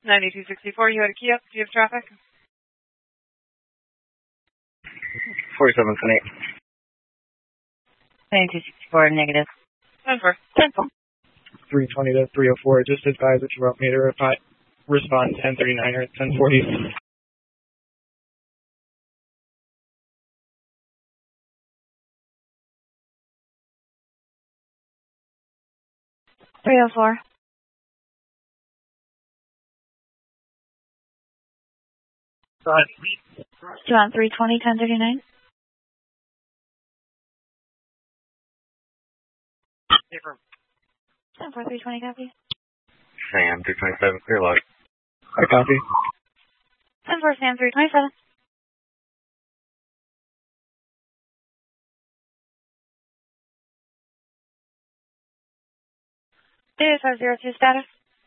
9264, you had a key up. Do you have traffic? 47.8. 9264, negative. 10-4. 10-4. 320 to 304, just advise that you want me to respond 1039 or 1040. 304. Go ahead. Do you want 320, 1039? Paper. 10-4, 320, copy. Sam, 327, clear log. I copy. 10-4, Sam, 327. Data 502 status.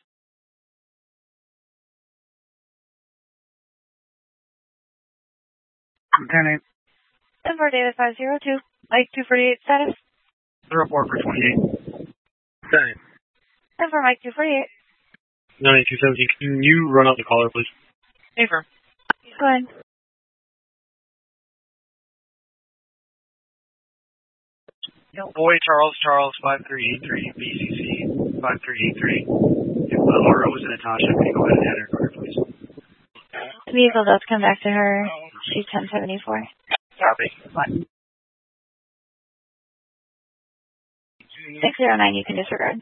Lieutenant. 10-4, data 502. Mike 248 status. 04 for 28. Same. 10-4, Mike 248. 9217, can you run out the caller, please? Affirm. Go ahead. Boy Charles 5383 BCC 5383. If Laura was in Natasha, can you go ahead and add her card, please? The vehicle does come back to her. She's 1074. Copy. 609, you can disregard.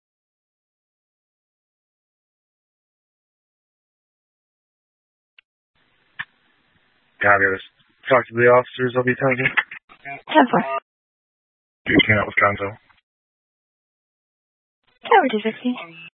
Copy. Talk to the officers. I'll be telling you. 10-4. You came out with Gonzo. Tower 260.